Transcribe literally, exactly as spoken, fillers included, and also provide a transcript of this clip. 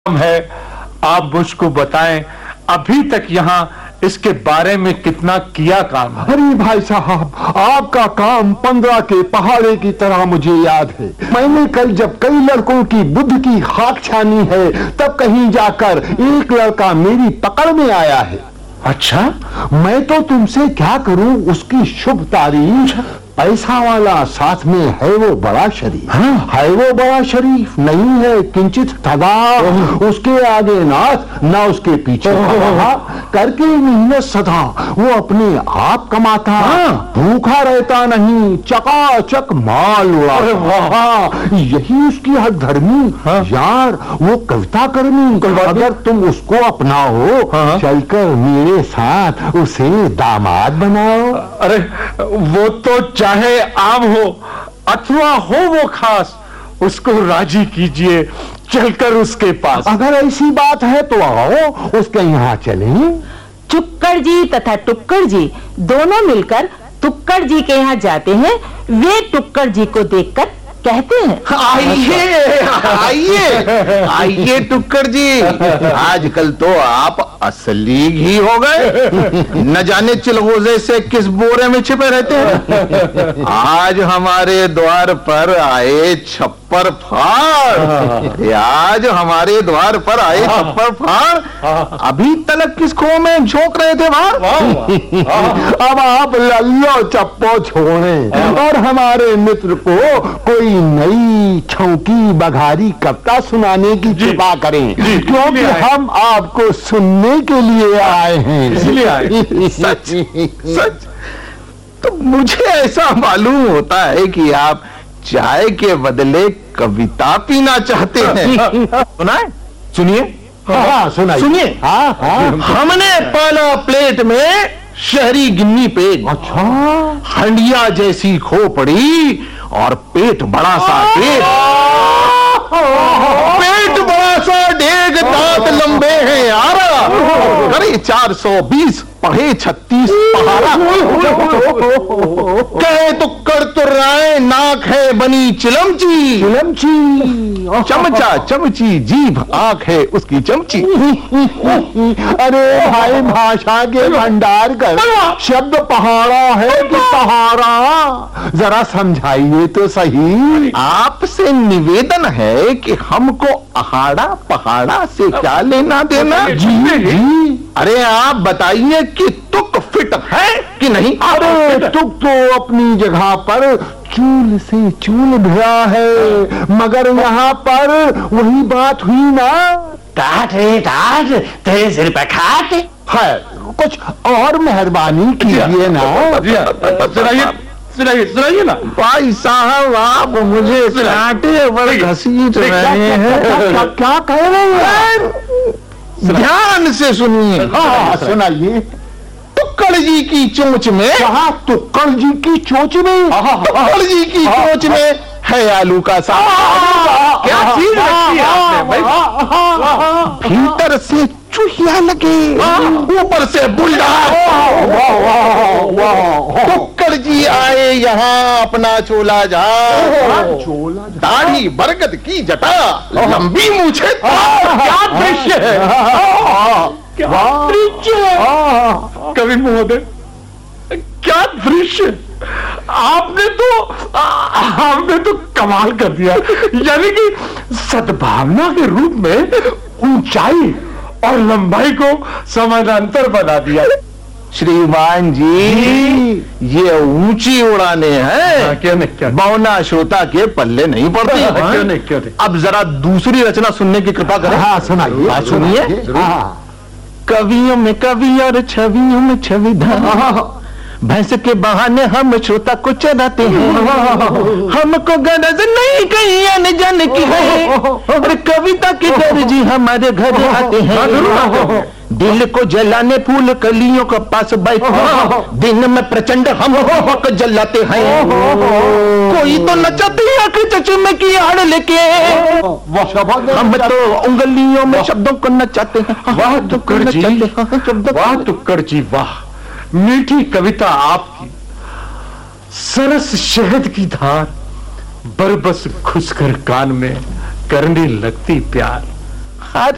है, आप मुझको बताएं अभी तक यहाँ इसके बारे में कितना किया काम है? अरे भाई साहब, आपका काम पंद्रह के पहाड़े की तरह मुझे याद है। मैंने कल जब कई लड़कों की बुद्ध की खाक छानी है, तब कहीं जाकर एक लड़का मेरी पकड़ में आया है। अच्छा, मैं तो तुमसे क्या करूं उसकी शुभ तारीफ। पैसा वाला साथ में है वो बड़ा शरीफ। हाँ? है वो बड़ा शरीफ, नहीं है किंचित ठगा। उसके आगे नाथ न उसके पीछे खड़ा, करके मेहनत सदा वो अपने आप कमाता। हाँ? भूखा रहता नहीं, चकाचक माल उड़ाता। यही उसकी हद धर्मी। हाँ? यार वो कविता कर्मी, अगर तुम उसको अपनाओ, हाँ? चलकर मेरे साथ उसे दामाद बनाओ। अरे वो तो चाहे आम हो अथवा हो वो खास, उसको राजी कीजिए चलकर उसके पास। अगर ऐसी बात है तो आओ उसके यहाँ चलें। चुक्कड़ जी तथा टुक्कड़ जी दोनों मिलकर टुक्कड़ जी के यहाँ जाते हैं। वे टुक्कड़ जी को देखकर कहते हैं, आइए आइए आइए टुक्कड़ जी, आजकल तो आप असली घी हो गए। न जाने चिलगोजे से किस बोरे में छिपे रहते हैं। आज हमारे द्वार पर आए छप्पर फाड़, आज हमारे द्वार पर आए छप्पर फाड़, अभी तलक किस खो में झोंक रहे थे बाहर। अब आप लल्लो चप्पो छोड़ें और हमारे मित्र को कोई नई छौकी बघारी कविता सुनाने की कृपा करें, क्योंकि हम आपको सुनने के लिए आए हैं। इसलिए आए। सच सच तो मुझे ऐसा मालूम होता है कि आप चाय के बदले कविता पीना चाहते हैं। सुनाए, सुनिए। हाँ सुनाइए। सुनिए। हाँ हाँ। हमने पाला प्लेट में शहरी गिन्नी पेट, अच्छा, हंडिया जैसी खोपड़ी और पेट बड़ा सा डेग। पेट बड़ा सा डेग, दांत लंबे हैं यार, करे चार सौ बीस, पढ़े छत्तीस पहाड़ा। कहे तो कर तो राय, नाक है बनी चिलमची चिलमची, चमचा चमची, जीभ आंख है उसकी चमची। अरे भाई, भाषा के भंडार कर, शब्द पहाड़ा है कि पहाड़ा, जरा समझाइए तो सही। आपसे निवेदन है कि हमको अहाड़ा पहाड़ा से क्या लेना देना। जी जी। अरे आप बताइए कि तुक फिट है कि नहीं। अरे तुक तो अपनी जगह पर चूल से चूल भिड़ा है, मगर यहाँ पर वही बात हुई ना। टाट रे टाट, तेरे सिर पे खाट है, कुछ और मेहरबानी कीजिए ना। सुनाइए सुनाइए सुनाइए ना। भाई साहब, आप मुझे कांटे पर घसीट रहे हैं। क्या कह रहे हैं? ध्यान से सुनिए। हाँ सुनाइए। टुक्कड़ जी की चोंच में, कहा टुक्कड़ जी की चोंच में? टुक्कड़ जी की चोंच में है आलू का साग। क्या चीज रखी है आपने भाई? भीतर से चूहिया लगे, ऊपर से बुल्डा। टुक्कड़ जी आए यहाँ अपना चोला जा, दाढ़ी बरगद की जटा, लंबी मूछे। क्या दृश्य है, क्या दृश्य है कवि महोदय, क्या दृश्य। आपने तो आपने तो कमाल कर दिया। यानी कि सद्भावना के रूप में ऊंचाई और लंबाई को समानांतर बना दिया। श्रीमान जी, ये ऊंची उड़ाने हैं, क्यों नहीं, क्यों बौना श्रोता के पल्ले नहीं पड़ती। क्यों नहीं, क्यों नहीं। अब जरा दूसरी रचना सुनने की कृपा करें। हाँ सुनाइए। हाँ, सुनिए। हाँ। कवियों में कवि और छवियों में छविधान, भैंस के बहाने हम श्रोता को चराते हैं। हमको गरज नहीं कहीं आने जाने की है, और कविता के दर्जी हमारे घर आते हैं। दिल को जलाने फूल कलियों के पास बैठे, दिन में प्रचंड हम हक जलाते हैं। कोई तो नचाते आंख चचमे की आड़ लेके, हम तो उंगलियों में शब्दों को नचाते हैं। वाह टुक्कड़ जी, वाह टुक्कड़ जी, वाह मीठी कविता आपकी। सरस शहद की धार बरबस घुसकर कान में करने लगती प्यार।